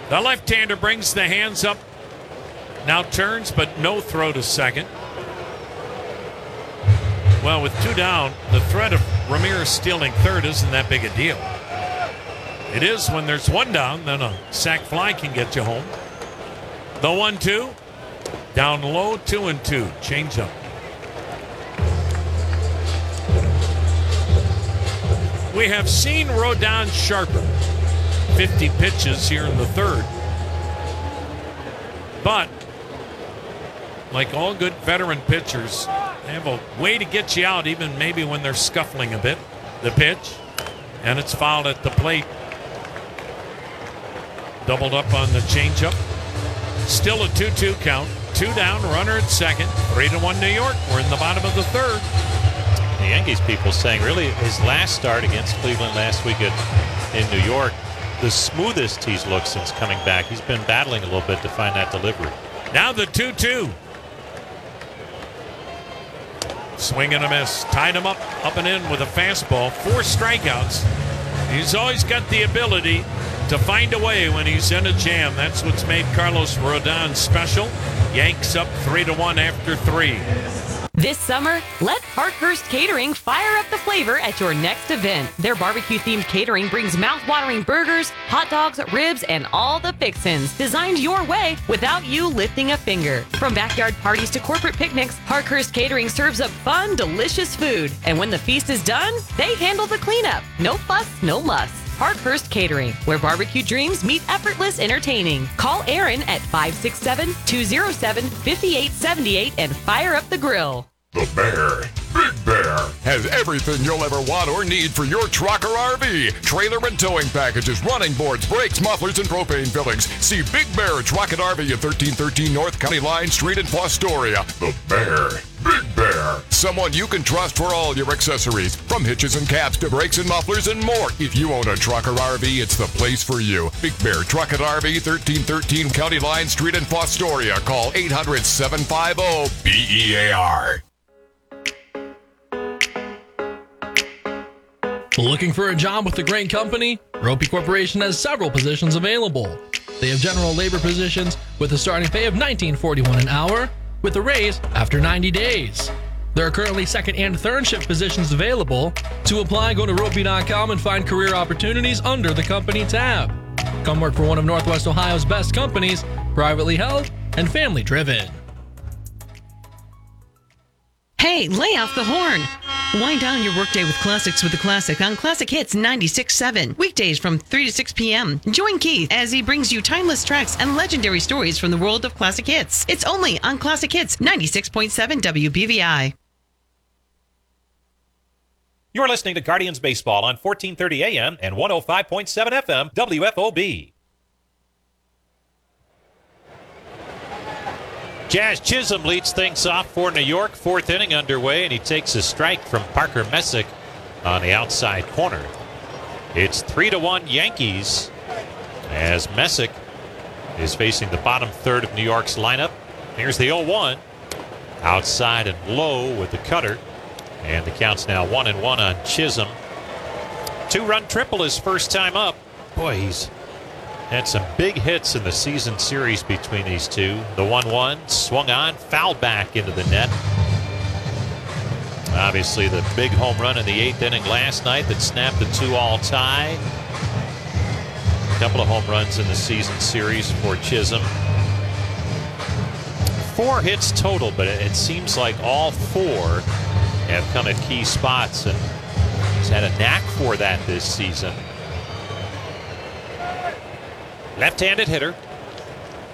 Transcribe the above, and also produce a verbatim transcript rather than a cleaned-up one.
The left-hander brings the hands up. Now turns, but no throw to second. Well, with two down, the threat of Ramirez stealing third isn't that big a deal. It is when there's one down, then a sac fly can get you home. The one two, down low, two and two, change up. We have seen Rodon sharpen fifty pitches here in the third. But, like all good veteran pitchers, they have a way to get you out, even maybe when they're scuffling a bit. The pitch, and it's fouled at the plate. Doubled up on the changeup. Still a two two count. Two down, runner at second. Three to one New York. We're in the bottom of the third. The Yankees people saying really his last start against Cleveland last week at, in New York, the smoothest he's looked since coming back. He's been battling a little bit to find that delivery. Now the two two. Swing and a miss. Tied him up, up and in with a fastball. Four strikeouts. He's always got the ability to find a way when he's in a jam. That's what's made Carlos Rodon special. Yanks up three to one after three. This summer, let Parkhurst Catering fire up the flavor at your next event. Their barbecue-themed catering brings mouth-watering burgers, hot dogs, ribs, and all the fixins designed your way without you lifting a finger. From backyard parties to corporate picnics, Parkhurst Catering serves up fun, delicious food. And when the feast is done, they handle the cleanup. No fuss, no muss. Parkhurst Catering, where barbecue dreams meet effortless entertaining. Call Aaron at five six seven, two oh seven, five eight seven eight and fire up the grill. The Bear, Big Bear, has everything you'll ever want or need for your truck or R V. Trailer and towing packages, running boards, brakes, mufflers, and propane fillings. See Big Bear Truck and R V at thirteen thirteen North County Line Street in Fostoria. The Bear, Big Bear, someone you can trust for all your accessories, from hitches and caps to brakes and mufflers and more. If you own a truck or R V, it's the place for you. Big Bear Truck and R V, thirteen thirteen County Line Street in Fostoria. Call eight hundred, seven five zero, B E A R. Looking for a job with a great company? Ropey Corporation has several positions available. They have general labor positions with a starting pay of nineteen forty-one an hour, with a raise after ninety days. There are currently second and third shift positions available. To apply, go to ropey dot com and find career opportunities under the company tab. Come work for one of Northwest Ohio's best companies, privately held and family driven. Hey, lay off the horn. Wind down your workday with classics with the classic on Classic Hits ninety-six point seven. Weekdays from three to six p.m. Join Keith as he brings you timeless tracks and legendary stories from the world of classic hits. It's only on Classic Hits ninety-six point seven W B V I. You're listening to Guardians Baseball on fourteen thirty A M and one oh five point seven F M W F O B. Jazz Chisholm leads things off for New York. Fourth inning underway, and he takes a strike from Parker Messick on the outside corner. It's three to one Yankees as Messick is facing the bottom third of New York's lineup. Here's the oh one. Outside and low with the cutter. And the count's now one and one on Chisholm. Two-run triple his first time up. Boy, he's had some big hits in the season series between these two. The one one swung on, fouled back into the net. Obviously the big home run in the eighth inning last night that snapped the two-all tie. A couple of home runs in the season series for Chisholm. Four hits total, but it seems like all four have come at key spots, and he's had a knack for that this season. Left-handed hitter,